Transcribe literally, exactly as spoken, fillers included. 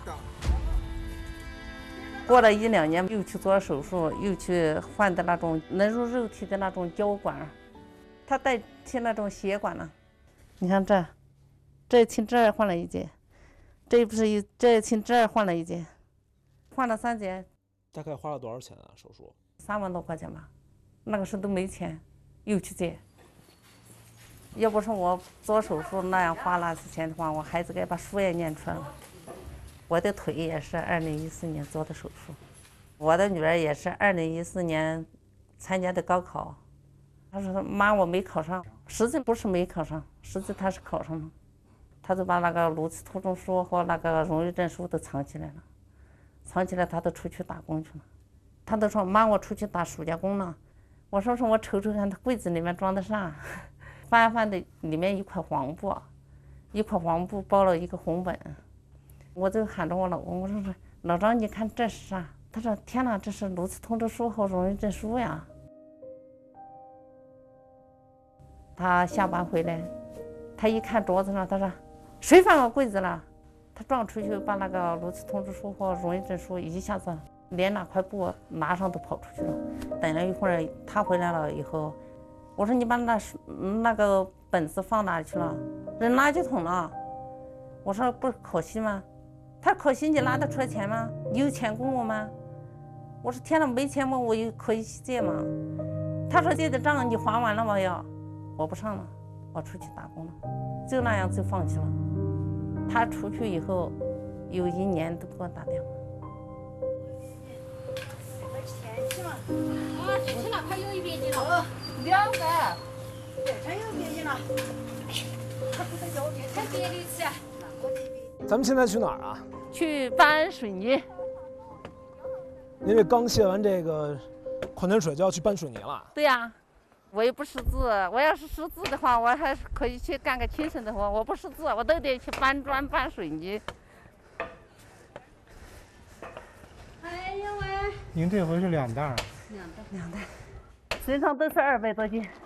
过了一两年，又去做手术，又去换的那种能入肉体的那种胶管，他代替那种血管了。你看这，这从这儿换了一节，这不是一，这从这儿换了一节，换了三节。 大概花了多少钱啊？手术？ 三万多块钱吧，那个时候都没钱，又去借。要不是我做手术那样花那些钱的话，我孩子该把书也念出来了。我的腿也是二零一四年做的手术，我的女儿也是二零一四年参加的高考。她说：“妈，我没考上。”实际不是没考上，实际她是考上了。她就把那个录取通知书和那个荣誉证书都藏起来了，藏起来她都出去打工去了。她都说：“妈，我出去打暑假工了。”我说：“说我瞅瞅看，她柜子里面装的啥？”翻翻的里面一块黄布，一块黄布包了一个红本。我就喊着我老公，我说：“老张，你看这是啥？”他说：“天哪，这是录取通知书和荣誉证书呀。”他下班回来，他一看桌子上，他说：“谁翻我柜子了？”他撞出去，把那个录取通知书和荣誉证书一下子连那块布拿上都跑出去了。等了一会儿，他回来了以后，我说：“你把那那个本子放哪里去了？扔垃圾桶了。”我说：“不是可惜吗？”他说：“可惜你拿得出来钱吗？你有钱供我吗？”我说：“天哪，没钱吗？我有可以借吗？”他说：“借的账你还完了吗？要，我不上了，我出去打工了。”就那样就放弃了。他出去以后，有一年都不给我打电话。 啊，吃了，快有一百斤了。 两个。 真有别人了。太别的吃。 咱们现在去哪儿啊？ 去搬水泥。 因为刚卸完这个矿泉水就要去搬水泥了。 对呀、啊，我又不识字，我要是识字的话，我还是可以去干个轻省的活。我不识字，我都得去搬砖、搬水泥。 哎呀喂！ 您这回是两袋。 两袋。 两袋。身上都是二百多斤。